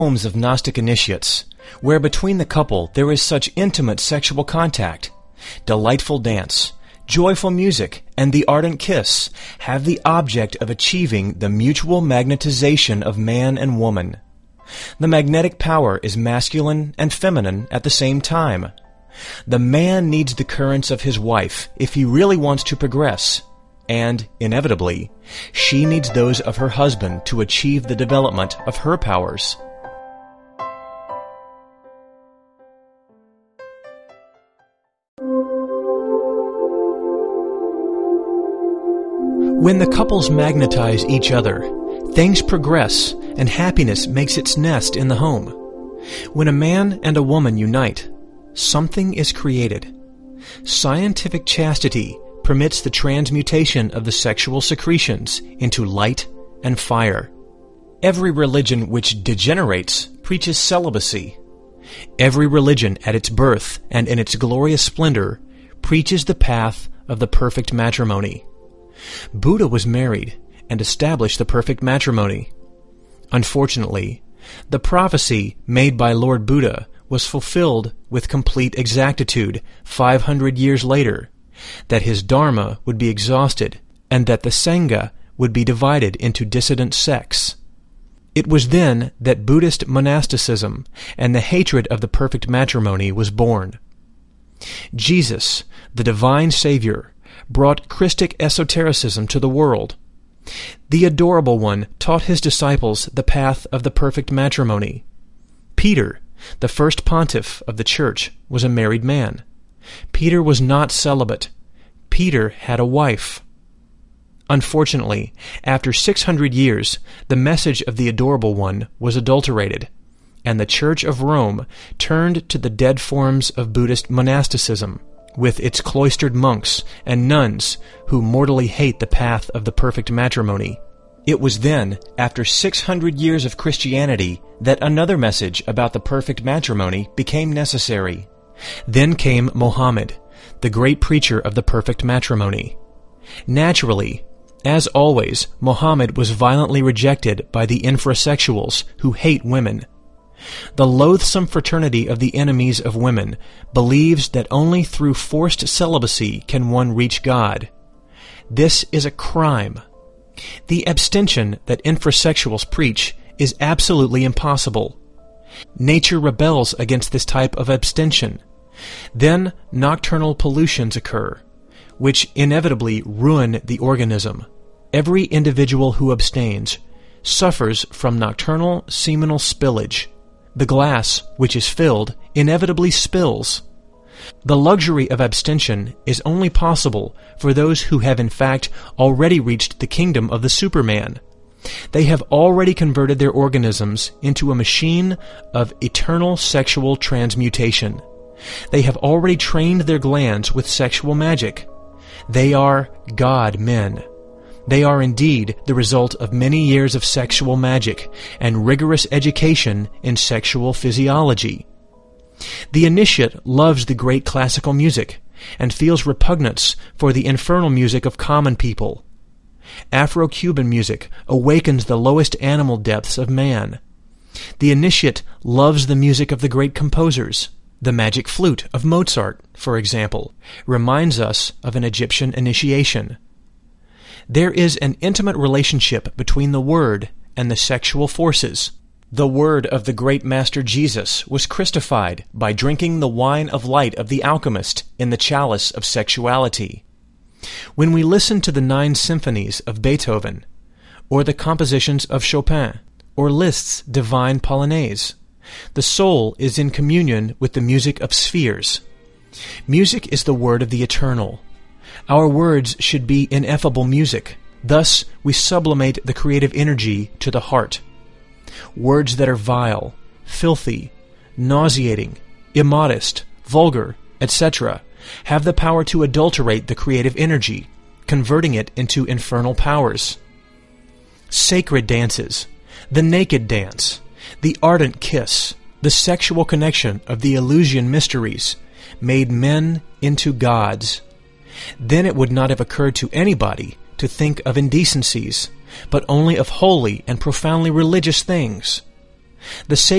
homes of Gnostic initiates, where between the couple there is such intimate sexual contact. Delightful dance, joyful music, and the ardent kiss have the object of achieving the mutual magnetization of man and woman. The magnetic power is masculine and feminine at the same time. The man needs the currents of his wife if he really wants to progress, and, inevitably, she needs those of her husband to achieve the development of her powers. When the couples magnetize each other, things progress and happiness makes its nest in the home. When a man and a woman unite, something is created. Scientific chastity permits the transmutation of the sexual secretions into light and fire. Every religion which degenerates preaches celibacy. Every religion at its birth and in its glorious splendor preaches the path of the perfect matrimony. Buddha was married and established the perfect matrimony. Unfortunately, the prophecy made by Lord Buddha was fulfilled with complete exactitude 500 years later, that his dharma would be exhausted and that the Sangha would be divided into dissident sects. It was then that Buddhist monasticism and the hatred of the perfect matrimony was born. Jesus, the divine Savior, brought Christic esotericism to the world. The Adorable One taught his disciples the path of the perfect matrimony. Peter, the first pontiff of the Church, was a married man. Peter was not celibate. Peter had a wife. Unfortunately, after 600 years, the message of the Adorable One was adulterated, and the Church of Rome turned to the dead forms of Buddhist monasticism, with its cloistered monks and nuns who mortally hate the path of the perfect matrimony. It was then, after 600 years of Christianity, that another message about the perfect matrimony became necessary. Then came Mohammed, the great preacher of the perfect matrimony. Naturally, as always, Mohammed was violently rejected by the infrasexuals who hate women. The loathsome fraternity of the enemies of women believes that only through forced celibacy can one reach God. This is a crime. The abstention that infrasexuals preach is absolutely impossible. Nature rebels against this type of abstention. Then nocturnal pollutions occur, which inevitably ruin the organism. Every individual who abstains suffers from nocturnal seminal spillage. The glass, which is filled, inevitably spills. The luxury of abstention is only possible for those who have in fact already reached the kingdom of the Superman. They have already converted their organisms into a machine of eternal sexual transmutation. They have already trained their glands with sexual magic. They are God men. They are indeed the result of many years of sexual magic and rigorous education in sexual physiology. The initiate loves the great classical music and feels repugnance for the infernal music of common people. Afro-Cuban music awakens the lowest animal depths of man. The initiate loves the music of the great composers. The magic flute of Mozart, for example, reminds us of an Egyptian initiation. There is an intimate relationship between the Word and the sexual forces. The Word of the great Master Jesus was Christified by drinking the wine of light of the alchemist in the chalice of sexuality. When we listen to the 9 symphonies of Beethoven, or the compositions of Chopin, or Liszt's Divine Polonaise, the soul is in communion with the music of spheres. Music is the word of the eternal. Our words should be ineffable music. Thus, we sublimate the creative energy to the heart. Words that are vile, filthy, nauseating, immodest, vulgar, etc., have the power to adulterate the creative energy, converting it into infernal powers. Sacred dances, the naked dance, the ardent kiss, the sexual connection of the Eleusinian mysteries, made men into gods. Then it would not have occurred to anybody to think of indecencies, but only of holy and profoundly religious things. The